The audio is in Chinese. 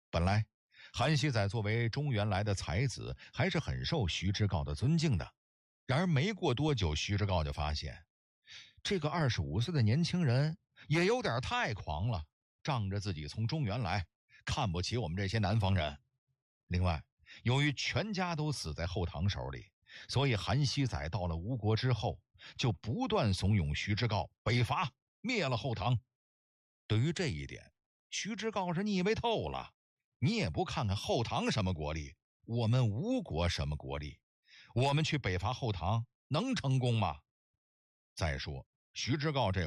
本来韩熙载作为中原来的才子，还是很受徐知诰的尊敬的。然而没过多久，徐知诰就发现，这个25岁的年轻人也有点太狂了，仗着自己从中原来，看不起我们这些南方人。另外，由于全家都死在后唐手里，所以韩熙载到了吴国之后，就不断怂恿徐知诰北伐，灭了后唐。对于这一点，徐知诰是腻味透了。你也不看看后唐什么国力，我们吴国什么国力，我们去北伐后唐能成功吗？再说徐知诰这